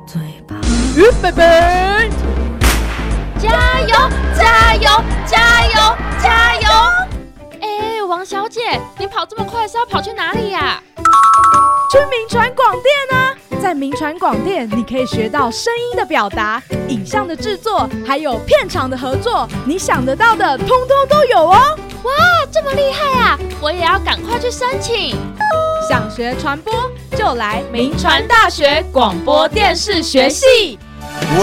嘴巴。 预备备， 加油！加油！加油！加油！哎，王小姐，你跑这么快是要跑去哪里呀？ 去民传广电啊！在民传广电，你可以学到声音的表达、影像的制作，还有片场的合作，你想得到的通通都有哦！ 哇，这么厉害啊！我也要赶快去申请。 想学传播，就来民传大学广播电视学系。